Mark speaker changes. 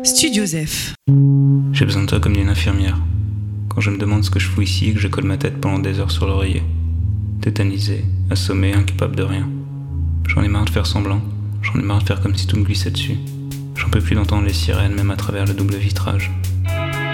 Speaker 1: Studio Zef.
Speaker 2: J'ai besoin de toi comme d'une infirmière. Quand je me demande ce que je fous ici et que je colle ma tête pendant des heures sur l'oreiller. Tétanisé, assommé, incapable de rien. J'en ai marre de faire semblant. J'en ai marre de faire comme si tout me glissait dessus. J'en peux plus d'entendre les sirènes même à travers le double vitrage.